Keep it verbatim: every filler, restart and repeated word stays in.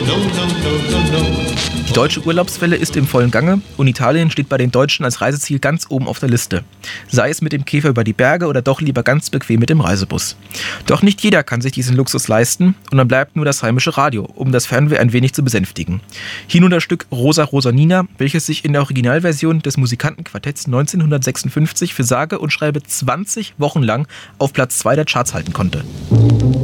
Die deutsche Urlaubswelle ist im vollen Gange und Italien steht bei den Deutschen als Reiseziel ganz oben auf der Liste. Sei es mit dem Käfer über die Berge oder doch lieber ganz bequem mit dem Reisebus. Doch nicht jeder kann sich diesen Luxus leisten und dann bleibt nur das heimische Radio, um das Fernweh ein wenig zu besänftigen. Hier nun das Stück Rosa Rosa Nina, welches sich in der Originalversion des Musikantenquartetts neunzehnhundertsechsundfünfzig für sage und schreibe zwanzig Wochen lang auf Platz zwei der Charts halten konnte.